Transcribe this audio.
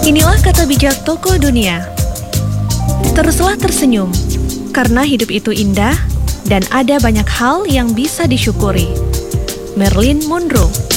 Inilah kata bijak tokoh dunia. Teruslah tersenyum, karena hidup itu indah dan ada banyak hal yang bisa disyukuri. Marilyn Monroe.